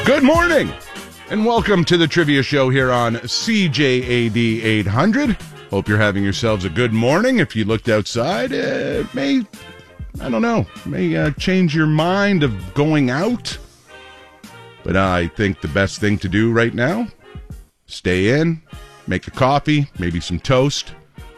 Good morning, and welcome to the Trivia Show here on CJAD 800. Hope you're having yourselves a good morning. If you looked outside, it may change your mind of going out. But I think the best thing to do right now, stay in, make a coffee, maybe some toast,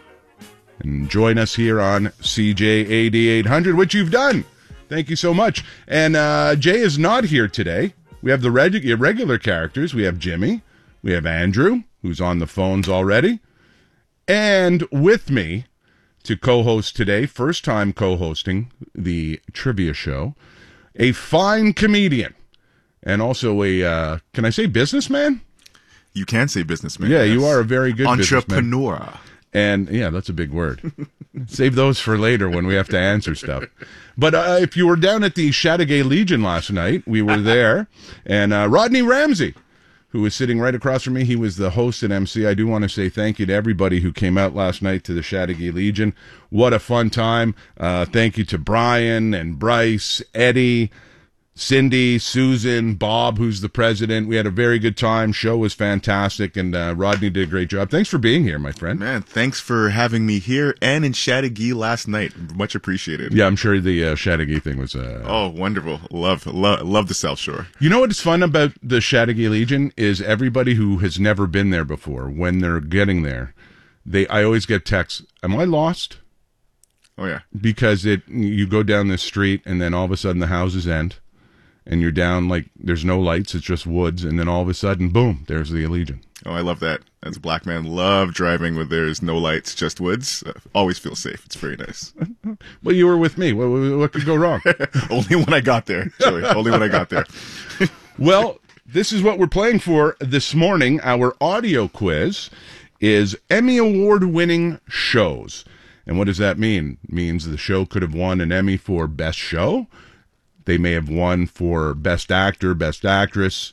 and join us here on CJAD 800, which you've done. Thank you so much. And Jay is not here today. We have the regular characters. We have Jimmy. We have Andrew, who's on the phones already. And with me to co-host today, first time co-hosting the Trivia Show, a fine comedian and also a, can I say businessman? You can say businessman. Yeah, yes. You are a very good entrepreneur. Businessman. And yeah, that's a big word. Save those for later when we have to answer stuff. But if you were down at the Chateauguay Legion last night, we were there. And Rodney Ramsey, who was sitting right across from me, he was the host and MC. I do want to say thank you to everybody who came out last night to the Chateauguay Legion. What a fun time. Thank you to Brian and Bryce, Eddie, Cindy, Susan, Bob, who's the president. We had a very good time. Show was fantastic, and Rodney did a great job. Thanks for being here, my friend. Man, thanks for having me here and in Chateauguay last night. Much appreciated. Yeah, I'm sure the Chateauguay thing was... Oh, wonderful. Love the South Shore. You know what's fun about the Chateauguay Legion is everybody who has never been there before, when they're getting there, I always get texts, am I lost? Oh, yeah. Because you go down this street, and then all of a sudden the houses end. And you're down, like, there's no lights, it's just woods, and then all of a sudden, boom, there's the Legion. Oh, I love that. As a black man, love driving where there's no lights, just woods. Always feel safe. It's very nice. Well, you were with me. What could go wrong? Only when I got there, Joey. Only when I got there. Well, this is what we're playing for this morning. Our audio quiz is Emmy Award-winning shows. And what does that mean? It means the show could have won an Emmy for Best Show. They may have won for Best Actor, Best Actress,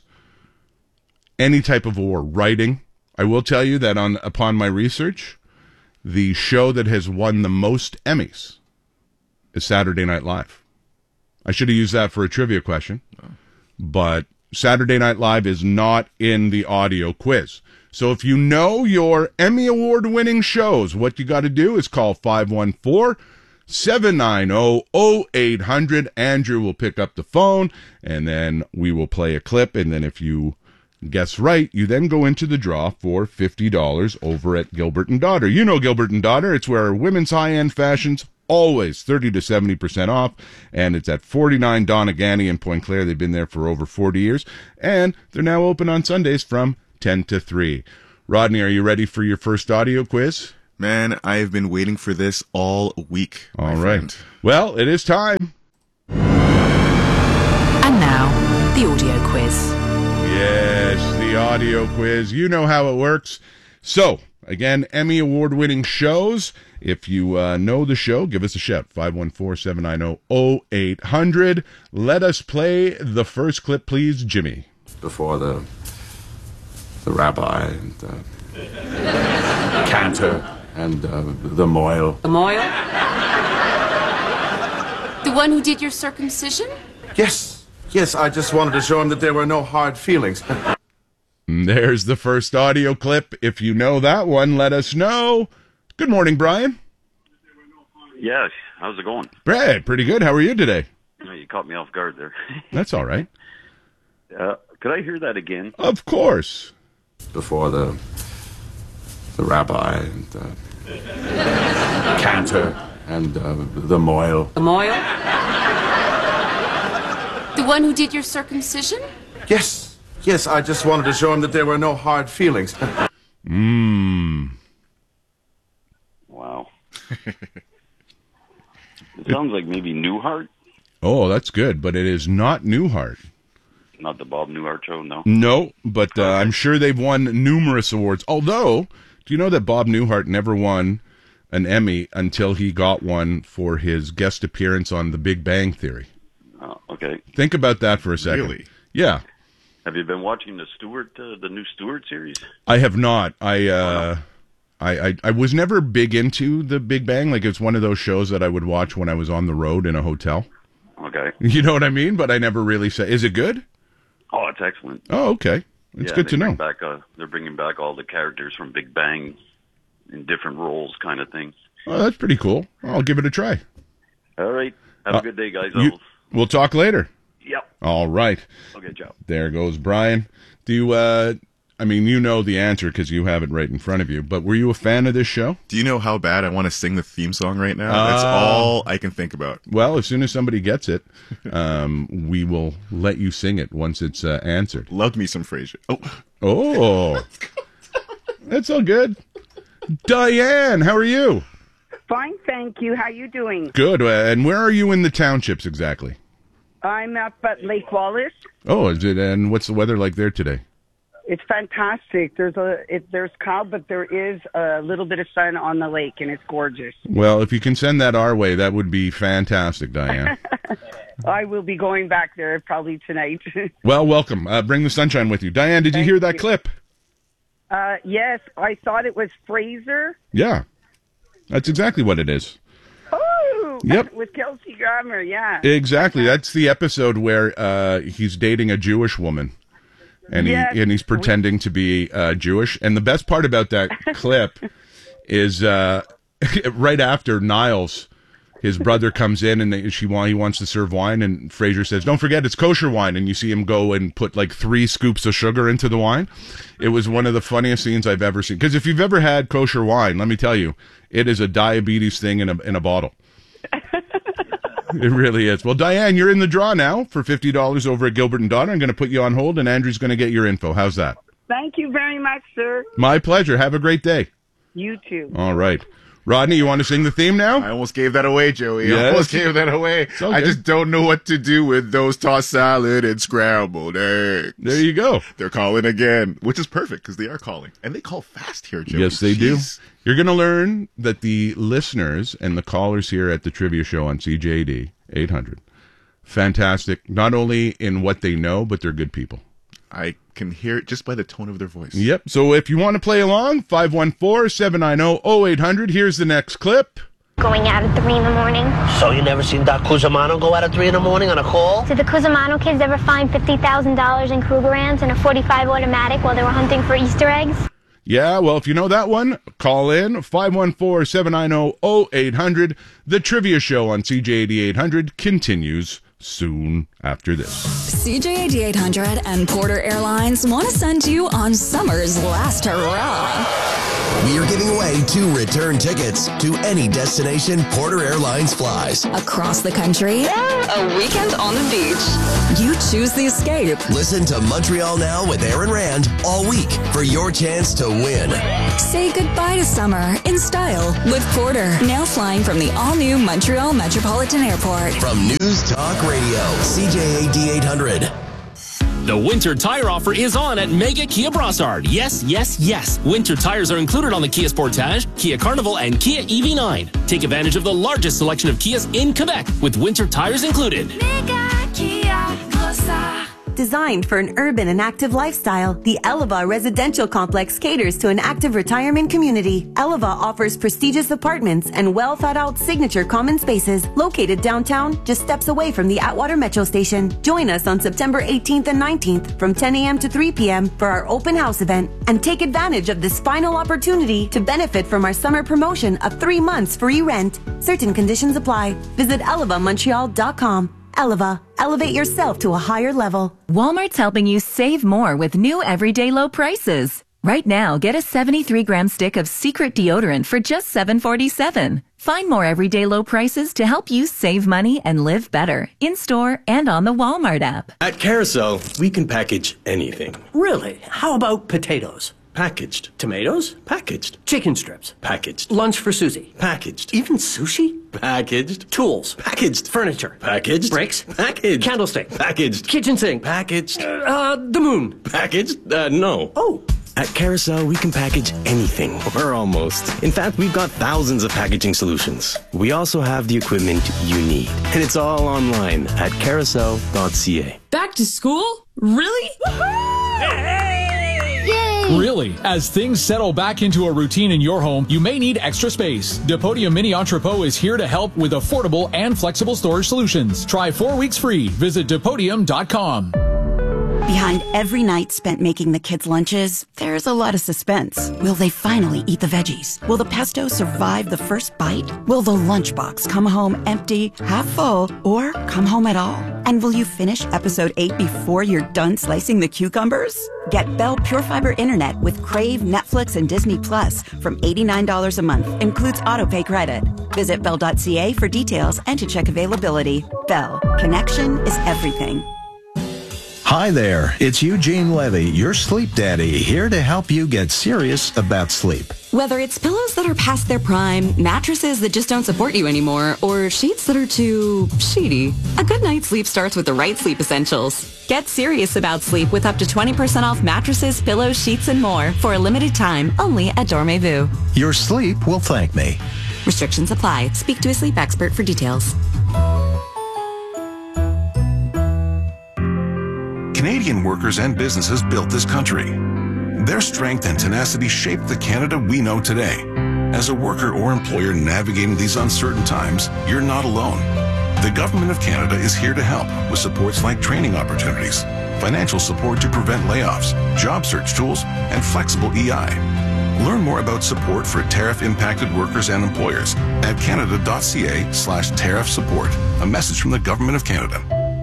any type of award. Writing. I will tell you that upon my research, the show that has won the most Emmys is Saturday Night Live. I should have used that for a trivia question, but Saturday Night Live is not in the audio quiz. So if you know your Emmy Award-winning shows, what you got to do is call 514-790-0800. Andrew will pick up the phone, and then we will play a clip. And then if you guess right, you then go into the draw for $50 over at Gilbert & Daughter. You know Gilbert & Daughter. It's where women's high-end fashions, always 30 to 70% off. And it's at 49 Donegany in Point Claire. They've been there for over 40 years. And they're now open on Sundays from 10 to 3. Rodney, are you ready for your first audio quiz? Man, I've been waiting for this all week. All right. Well, it is time. And now, the audio quiz. Yes, the audio quiz. You know how it works. So, again, Emmy Award-winning shows. If you know the show, give us a shout. 514-790-0800. Let us play the first clip, please, Jimmy. Before the rabbi and the cantor and the mohel. The mohel? The one who did your circumcision? Yes, I just wanted to show him that there were no hard feelings. There's the first audio clip. If you know that one, let us know. Good morning, Brian. Yeah, how's it going? Brad, pretty good. How are you today? You caught me off guard there. That's all right. Could I hear that again? Of course. Before the rabbi and the cantor and the mohel. The mohel? The one who did your circumcision? Yes, I just wanted to show him that there were no hard feelings. Wow. It sounds like maybe Newhart. Oh, that's good, but it is not Newhart. Not the Bob Newhart show, no? No, but I'm sure they've won numerous awards. Although, do you know that Bob Newhart never won an Emmy until he got one for his guest appearance on The Big Bang Theory? Oh, okay. Think about that for a second. Really? Yeah. Have you been watching the new Stewart series? I have not. I was never big into The Big Bang. Like, it's one of those shows that I would watch when I was on the road in a hotel. Okay. You know what I mean? But I never really said, is it good? Oh, it's excellent. Oh, okay. It's good to know. They're bringing back all the characters from Big Bang in different roles, kind of thing. Oh, that's pretty cool. I'll give it a try. All right. Have a good day, guys. We'll talk later. Yep. All right. Okay, ciao. There goes Brian. Do you, I mean, you know the answer because you have it right in front of you, but were you a fan of this show? Do you know how bad I want to sing the theme song right now? That's all I can think about. Well, as soon as somebody gets it, we will let you sing it once it's answered. Loved me some Frasier. Oh. That's all good. Diane, how are you? Fine, thank you. How you doing? Good. And where are you in the townships exactly? I'm up at Lake Wallace. Oh, is it? And what's the weather like there today? It's fantastic. There's cloud, but there is a little bit of sun on the lake, and it's gorgeous. Well, if you can send that our way, that would be fantastic, Diane. I will be going back there probably tonight. Well, welcome. Bring the sunshine with you. Diane, did you hear that clip? Yes, I thought it was Fraser. Yeah, that's exactly what it is. Oh, yep. With Kelsey Grammer, yeah. Exactly. That's the episode where he's dating a Jewish woman. And he's pretending to be Jewish. And the best part about that clip is right after Niles, his brother, comes in and he wants to serve wine, and Frasier says, "Don't forget, it's kosher wine." And you see him go and put like 3 scoops of sugar into the wine. It was one of the funniest scenes I've ever seen. Because if you've ever had kosher wine, let me tell you, it is a diabetes thing in a bottle. It really is. Well, Diane, you're in the draw now for $50 over at Gilbert & Donner. I'm going to put you on hold, and Andrew's going to get your info. How's that? Thank you very much, sir. My pleasure. Have a great day. You too. All right. Rodney, you want to sing the theme now? I almost gave that away, Joey. Yes. I almost gave that away. I just don't know what to do with those tossed salad and scrambled eggs. There you go. They're calling again, which is perfect because they are calling. And they call fast here, Joey. Yes, they do. You're going to learn that the listeners and the callers here at the Trivia Show on CJAD 800, fantastic, not only in what they know, but they're good people. I can hear it just by the tone of their voice. Yep. So if you want to play along, 514-790-0800. Here's the next clip. Going out at 3 in the morning. So you never seen Doc Cusimano go out at 3 in the morning on a call? Did the Cusimano kids ever find $50,000 in Krugerrands and a .45 automatic while they were hunting for Easter eggs? Yeah, well, if you know that one, call in 514-790-0800. The Trivia Show on CJAD 800 continues soon after this. CJAD 800 and Porter Airlines want to send you on summer's last hurrah. We are giving away 2 return tickets to any destination Porter Airlines flies. Across the country, a weekend on the beach. You choose the escape. Listen to Montreal Now with Aaron Rand all week for your chance to win. Say goodbye to summer in style with Porter. Now flying from the all-new Montreal Metropolitan Airport. From News Talk Radio, CJAD 800. The winter tire offer is on at Mega Kia Brossard. Yes, yes, yes. Winter tires are included on the Kia Sportage, Kia Carnival, and Kia EV9. Take advantage of the largest selection of Kias in Quebec with winter tires included. Mega Kia Brossard. Designed for an urban and active lifestyle, the Eleva residential complex caters to an active retirement community. Eleva offers prestigious apartments and well-thought-out signature common spaces located downtown, just steps away from the Atwater Metro Station. Join us on September 18th and 19th from 10 a.m. to 3 p.m. for our open house event, and take advantage of this final opportunity to benefit from our summer promotion of 3 months free rent. Certain conditions apply. Visit elevamontreal.com. Eleva, elevate yourself to a higher level. Walmart's helping you save more with new everyday low prices. Right now, get a 73-gram stick of Secret deodorant for just $7.47. Find more everyday low prices to help you save money and live better in-store and on the Walmart app. At Carousel, we can package anything. Really? How about potatoes? Packaged. Tomatoes? Packaged. Chicken strips? Packaged. Lunch for Susie? Packaged. Even sushi? Packaged. Tools? Packaged. Furniture? Packaged. Bricks? Packaged. Candlestick? Packaged. Kitchen sink? Packaged. The moon? Packaged? No. Oh. At Carousel, we can package anything, or almost. In fact, we've got thousands of packaging solutions. We also have the equipment you need. And it's all online at carousel.ca. Back to school? Really? Really, as things settle back into a routine in your home, you may need extra space. Depodium Mini Entrepot is here to help with affordable and flexible storage solutions. Try 4 weeks free. Visit Depodium.com. Behind every night spent making the kids' lunches, there's a lot of suspense. Will they finally eat the veggies? Will the pesto survive the first bite? Will the lunchbox come home empty, half full, or come home at all? And will you finish episode 8 before you're done slicing the cucumbers? Get Bell Pure Fiber Internet with Crave, Netflix, and Disney Plus from $89 a month. Includes autopay credit. Visit Bell.ca for details and to check availability. Bell. Connection is everything. Hi there, it's Eugene Levy, your sleep daddy, here to help you get serious about sleep. Whether it's pillows that are past their prime, mattresses that just don't support you anymore, or sheets that are too sheety, a good night's sleep starts with the right sleep essentials. Get serious about sleep with up to 20% off mattresses, pillows, sheets, and more for a limited time only at Dormez-vous. Your sleep will thank me. Restrictions apply. Speak to a sleep expert for details. Canadian workers and businesses built this country. Their strength and tenacity shaped the Canada we know today. As a worker or employer navigating these uncertain times, you're not alone. The Government of Canada is here to help with supports like training opportunities, financial support to prevent layoffs, job search tools, and flexible EI. Learn more about support for tariff-impacted workers and employers at canada.ca/tariff support. A message from the Government of Canada.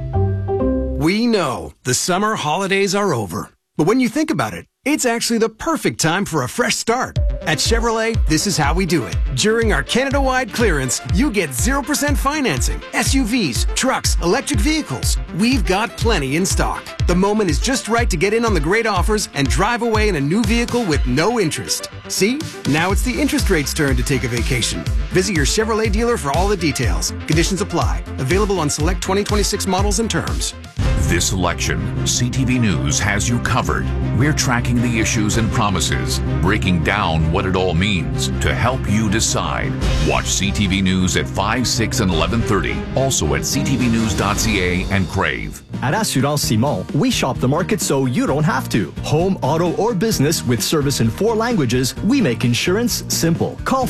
We know the summer holidays are over. But when you think about it, it's actually the perfect time for a fresh start. At Chevrolet, this is how we do it. During our Canada-wide clearance, you get 0% financing. SUVs, trucks, electric vehicles. We've got plenty in stock. The moment is just right to get in on the great offers and drive away in a new vehicle with no interest. See? Now it's the interest rate's turn to take a vacation. Visit your Chevrolet dealer for all the details. Conditions apply. Available on select 2026 models and terms. This election, CTV News has you covered. We're tracking the issues and promises, breaking down what it all means to help you decide. Watch CTV News at 5, 6, and 11:30. Also at ctvnews.ca and Crave. At Assurance Simon, we shop the market so you don't have to. Home, auto, or business with service in 4 languages, we make insurance simple. Call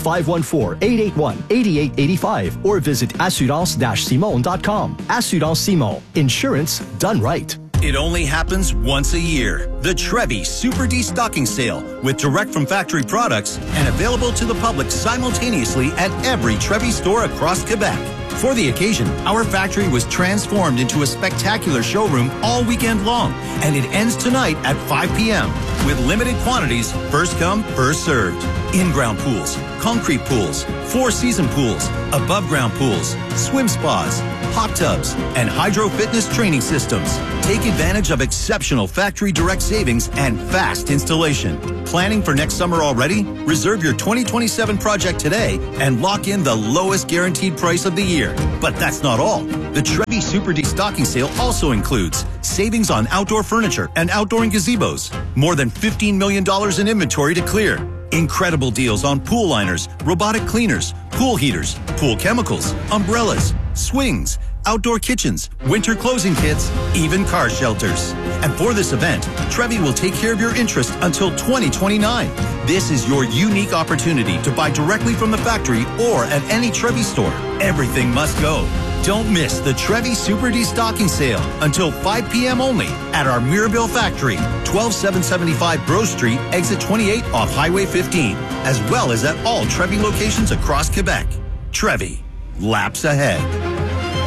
514-881-8885 or visit assurance-simon.com. Assurance Simon. Insurance done right. It only happens once a year. The Trevi Super Destocking Sale with direct from factory products and available to the public simultaneously at every Trevi store across Quebec. For the occasion, our factory was transformed into a spectacular showroom all weekend long, and it ends tonight at 5 p.m. with limited quantities, first come, first served. In-ground pools, concrete pools, 4-season pools, above-ground pools, swim spas, hot tubs, and hydro fitness training systems. Take advantage of exceptional factory direct savings and fast installation. Planning for next summer already? Reserve your 2027 project today and lock in the lowest guaranteed price of the year. But that's not all. The Trevi Super Destocking Sale also includes savings on outdoor furniture and outdoor gazebos. More than $15 million in inventory to clear. Incredible deals on pool liners, robotic cleaners, pool heaters, pool chemicals, umbrellas, swings, outdoor kitchens, winter closing kits, even car shelters. And for this event, Trevi will take care of your interest until 2029. This is your unique opportunity to buy directly from the factory or at any Trevi store. Everything must go. Don't miss the Trevi Super Destocking Sale until 5 p.m. only at our Mirabel factory, 12775 Bro Street, exit 28 off Highway 15, as well as at all Trevi locations across Quebec. Trevi, laps ahead.